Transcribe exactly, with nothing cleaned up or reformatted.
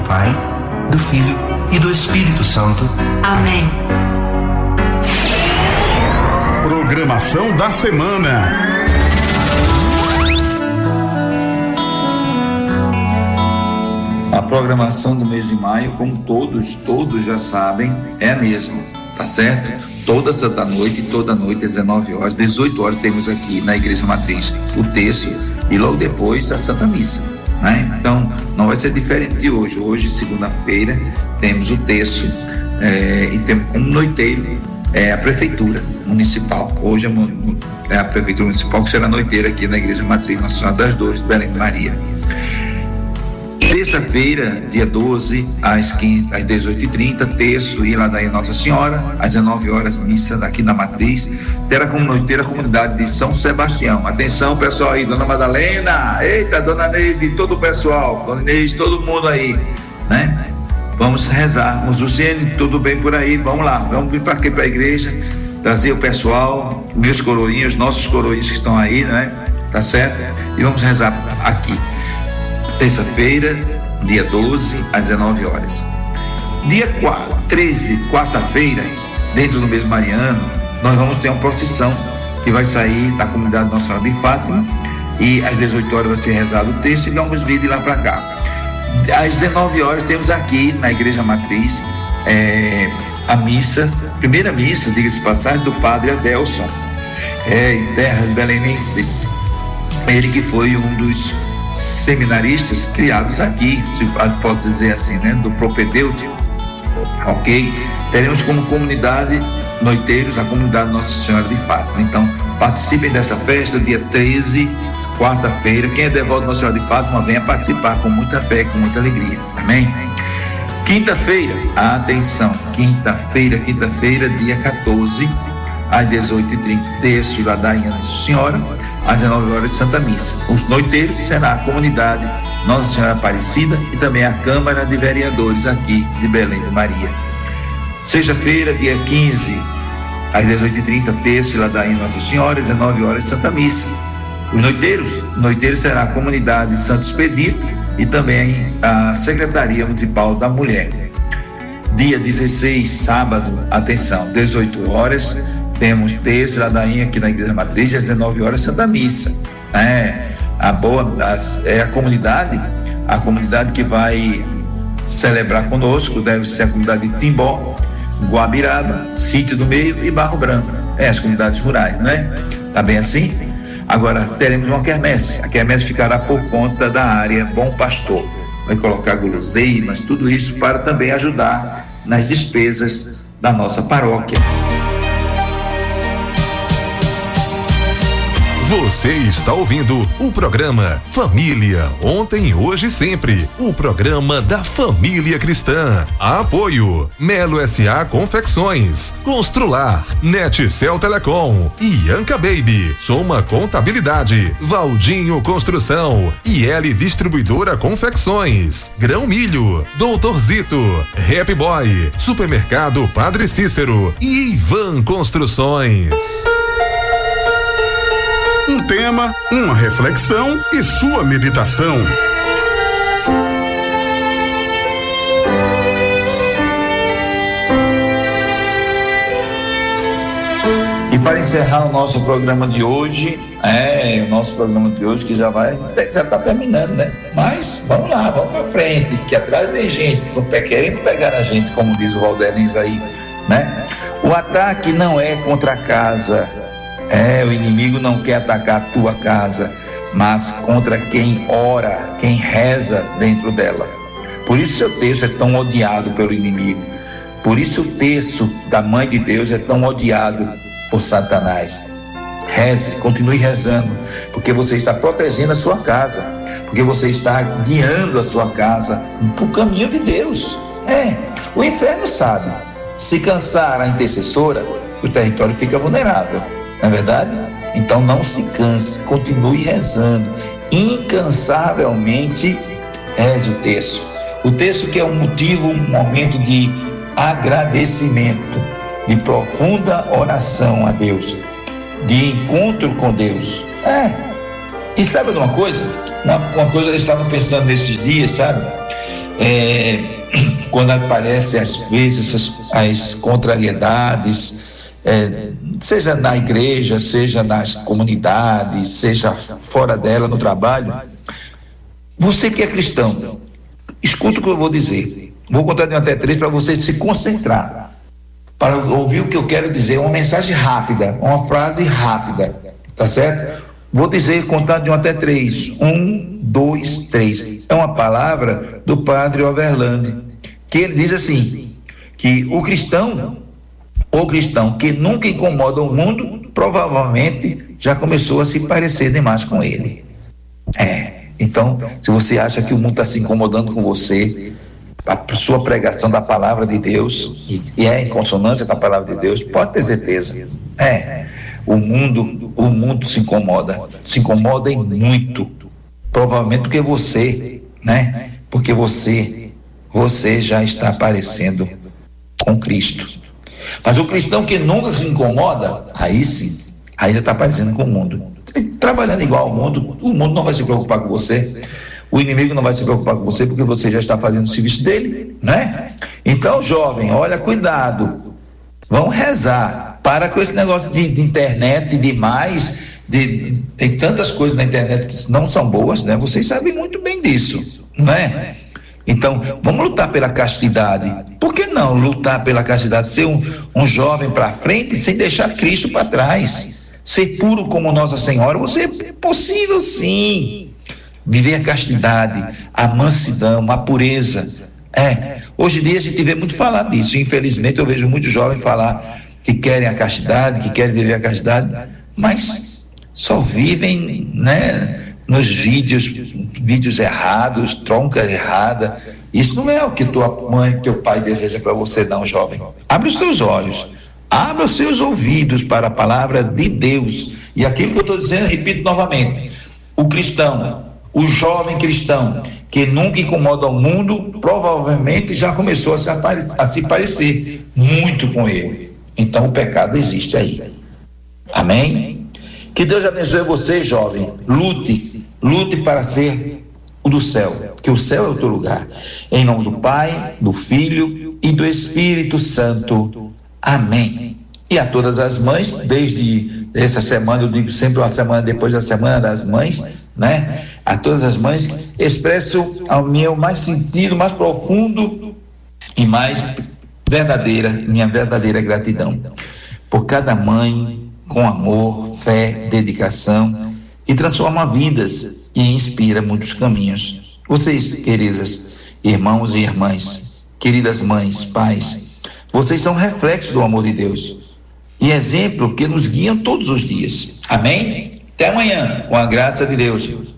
Pai, do Filho e do Espírito Santo. Amém. Programação da semana. A programação do mês de maio, como todos, todos já sabem, é a mesma, tá certo? Toda santa noite, toda noite, às dezenove horas, dezoito horas, temos aqui na Igreja Matriz o terço e logo depois a Santa Missa, né? Então, não vai ser diferente de hoje. Hoje, segunda-feira, temos o terço é, e temos como noiteiro é, a Prefeitura Municipal. Hoje é, é a Prefeitura Municipal que será noiteira aqui na Igreja Matriz Nossa Senhora das Dores, Belém de Maria. Terça-feira, dia doze, às quinze, às dezoito e trinta, terço e ladainha Nossa Senhora, às dezenove horas, missa daqui na Matriz, terá como noiteira a comunidade de São Sebastião. Atenção, pessoal aí, Dona Madalena, eita, Dona Neide, todo o pessoal, Dona Inês, todo mundo aí, né? Vamos rezar. Luciene, tudo bem por aí? Vamos lá, vamos vir para aqui para a igreja, trazer o pessoal, meus coroinhos, nossos coroinhos que estão aí, né? Tá certo? E vamos rezar aqui. Terça-feira, dia doze, às dezenove horas. Dia treze, quarta-feira, dentro do mês mariano, nós vamos ter uma procissão que vai sair da comunidade Nossa Senhora de Fátima e às dezoito horas vai ser rezado o texto e vamos vir de lá para cá. Às dezenove horas temos aqui na Igreja Matriz é, a missa, primeira missa, diga-se de passagem, do Padre Adelson, é, em terras belenenses. Ele que foi um dos seminaristas criados aqui, se posso dizer assim, né, do propedêutico, ok? Teremos como comunidade noiteiros a comunidade Nossa Senhora de Fátima. Então, participem dessa festa, dia treze, quarta-feira. Quem é devoto de Nossa Senhora de Fátima, venha participar com muita fé, com muita alegria. Amém? Quinta-feira, atenção, quinta-feira, quinta-feira, dia quatorze, às dezoito e trinta, terço e ladainha Nossa Senhora, às dezenove horas, Santa Missa. Os noiteiros será a comunidade Nossa Senhora Aparecida e também a Câmara de Vereadores aqui de Belém de Maria. Sexta-feira, dia quinze, às dezoito e trinta, terço e ladainha Nossa Senhora, às dezenove horas, Santa Missa. Os noiteiros, noiteiros será a comunidade Santo Expedito e também a Secretaria Municipal da Mulher. Dia dezesseis, sábado, atenção, dezoito horas, temos terço e ladainha aqui na Igreja Matriz, às dezenove horas, Santa Missa. É, a boa, as, é a comunidade, a comunidade que vai celebrar conosco deve ser a comunidade de Timbó, Guabiraba, Sítio do Meio e Barro Branco. É, as comunidades rurais, não é? Tá bem assim? Agora, teremos uma quermesse. A quermesse ficará por conta da área Bom Pastor. Vai colocar guloseimas, tudo isso para também ajudar nas despesas da nossa paróquia. Você está ouvindo o programa Família, ontem, hoje e sempre. O programa da família cristã. Apoio Melo S A Confecções, Constrular, Netcel Telecom, Ianca Baby, Soma Contabilidade, Valdinho Construção, I L Distribuidora Confecções, Grão Milho, Doutor Zito, Happy Boy, Supermercado Padre Cícero e Ivan Construções. Um tema, uma reflexão e sua meditação. E para encerrar o nosso programa de hoje, é, o nosso programa de hoje que já vai, já está terminando, né? Mas vamos lá, vamos para frente, que atrás vem gente, querendo pegar a gente, como diz o Valderins aí, né? O ataque não é contra a casa. É, o inimigo não quer atacar a tua casa, mas contra quem ora, quem reza dentro dela. Por isso seu texto é tão odiado pelo inimigo. Por isso o texto da Mãe de Deus é tão odiado por Satanás. Reze, continue rezando, porque você está protegendo a sua casa, porque você está guiando a sua casa para o caminho de Deus. É, o inferno sabe, se cansar a intercessora, o território fica vulnerável. Não é verdade? Então não se canse, continue rezando, incansavelmente reze o terço. O terço que é um motivo, um momento de agradecimento, de profunda oração a Deus, de encontro com Deus. É, e sabe de uma coisa? Uma, uma coisa eu estava pensando nesses dias, sabe? é, quando aparecem às vezes as, as contrariedades, é, seja na igreja, seja nas comunidades, seja fora dela, no trabalho, você que é cristão, escuta o que eu vou dizer. Vou contar de um até três para você se concentrar, para ouvir o que eu quero dizer, uma mensagem rápida, uma frase rápida, tá certo? Vou dizer, contar de um até três. Um, dois, três. É uma palavra do padre Overland, que ele diz assim, que o cristão, o cristão que nunca incomoda o mundo, provavelmente já começou a se parecer demais com ele. É, então, se você acha que o mundo está se incomodando com você, a sua pregação da palavra de Deus, e, e é em consonância com a palavra de Deus, pode ter certeza. É, o mundo, o mundo se incomoda, se incomoda em muito, provavelmente porque você, né? Porque você, você já está parecendo com Cristo. Mas o cristão que nunca se incomoda, aí sim, ainda está parecendo com o mundo. Trabalhando igual ao mundo, o mundo não vai se preocupar com você. O inimigo não vai se preocupar com você porque você já está fazendo o serviço dele, né? Então, jovem, olha, cuidado. Vamos rezar. Para com esse negócio de, de internet demais. De, de, tem tantas coisas na internet que não são boas, né? Vocês sabem muito bem disso, não é? Então, vamos lutar pela castidade. Por que não lutar pela castidade? Ser um, um jovem para frente sem deixar Cristo para trás. Ser puro como Nossa Senhora. Você é possível, sim. Viver a castidade, a mansidão, a pureza. É, hoje em dia a gente vê muito falar disso. Infelizmente eu vejo muitos jovens falar que querem a castidade, que querem viver a castidade, mas só vivem, né, nos vídeos, vídeos errados, tronca errada. Isso não é o que tua mãe, teu pai deseja para você, não, jovem. Abre os teus olhos, abra os seus ouvidos para a palavra de Deus. E aquilo que eu estou dizendo, repito novamente: o cristão, o jovem cristão que nunca incomoda o mundo, provavelmente já começou a se, apare- a se parecer muito com ele. Então o pecado existe aí. Amém? Que Deus abençoe você, jovem. Lute, lute para ser o do céu, que o céu é o teu lugar. Em nome do Pai, do Filho e do Espírito Santo. Amém. E a todas as mães, desde essa semana, eu digo sempre uma semana depois da Semana das Mães, né? A todas as mães, expresso ao meu mais sentido, mais profundo e mais verdadeira, minha verdadeira gratidão por cada mãe com amor, fé, dedicação, que transforma vidas e inspira muitos caminhos. Vocês, queridas irmãos e irmãs, queridas mães, pais, vocês são reflexos do amor de Deus e exemplo que nos guiam todos os dias. Amém? Até amanhã, com a graça de Deus.